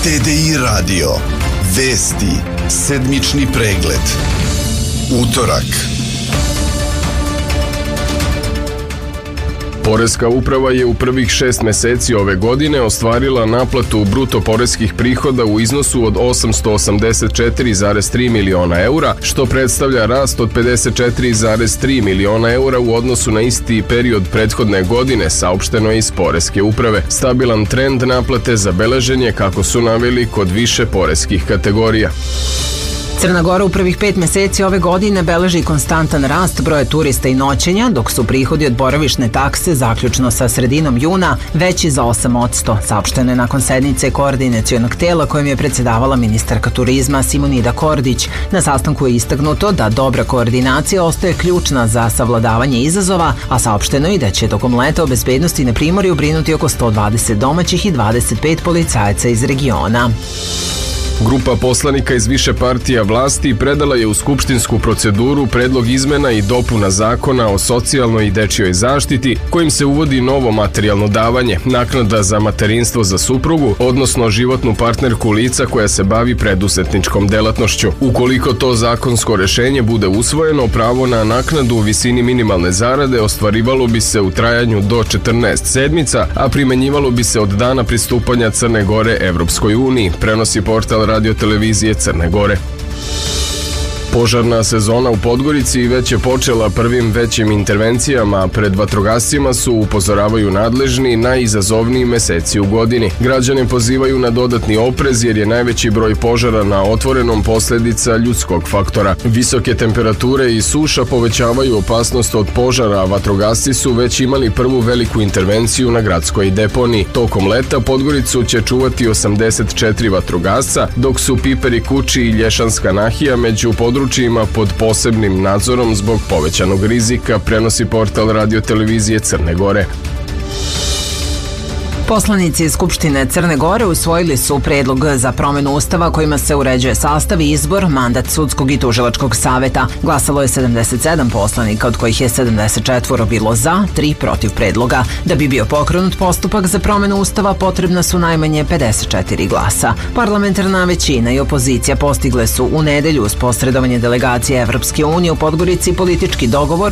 TDI Radio. Vesti. Sedmični pregled. Utorak. Poreska uprava je u prvih 6 meseci ove godine ostvarila naplatu bruto poreskih prihoda u iznosu od 884,3 miliona eura, što predstavlja rast od 54,3 miliona eura u odnosu na isti period prethodne godine, saopšteno je iz Poreske uprave. Stabilan trend naplate zabeležen je, kako su naveli, kod više poreskih kategorija. Crna Gora u prvih 5 meseci ove godine beleži konstantan rast broja turista i noćenja, dok su prihodi od boravišne takse zaključno sa sredinom juna veći za 8%, saopšteno je nakon sednice koordinacionog tela kojim je predsedavala ministarka turizma Simonida Kordić. Na sastanku je istaknuto da dobra koordinacija ostaje ključna za savladavanje izazova, a saopšteno je i da će tokom leta o bezbednosti na primorju brinuti oko 120 domaćih i 25 policajaca iz regiona. Grupa poslanika iz više partija vlasti predala je u skupštinsku proceduru predlog izmena i dopuna zakona o socijalnoj i dečijoj zaštiti, kojim se uvodi novo materijalno davanje, naknada za materinstvo za suprugu, odnosno životnu partnerku lica koja se bavi preduzetničkom delatnošću. Ukoliko to zakonsko rešenje bude usvojeno, pravo na naknadu u visini minimalne zarade ostvarivalo bi se u trajanju do 14 sedmica, a primenjivalo bi se od dana pristupanja Crne Gore Evropskoj uniji, prenosi portal Radio televizije Crne Gore. Požarna sezona u Podgorici već je počela prvim većim intervencijama. Pred vatrogascima su, upozoravaju nadležni, najizazovniji meseci u godini. Građani pozivaju na dodatni oprez jer je najveći broj požara na otvorenom posledica ljudskog faktora. Visoke temperature i suša povećavaju opasnost od požara, a vatrogasci su već imali prvu veliku intervenciju na gradskoj deponiji. Tokom leta Podgoricu će čuvati 84 vatrogasca, dok su Piperi Kuči i Lješanska Nahija među područjima pod posebnim nadzorom zbog povećanog rizika, prenosi portal Radio televizije Crne Gore. Poslanici Skupštine Crne Gore usvojili su predlog za promenu Ustava kojima se uređuje sastav i izbor, mandat sudskog i tužilačkog saveta. Glasalo je 77 poslanika, od kojih je 74 bilo za, 3 protiv predloga. Da bi bio pokrenut postupak za promenu Ustava, potrebna su najmanje 54 glasa. Parlamentarna većina i opozicija postigle su u nedelju uz posredovanje delegacije Evropske unije u Podgorici politički dogovor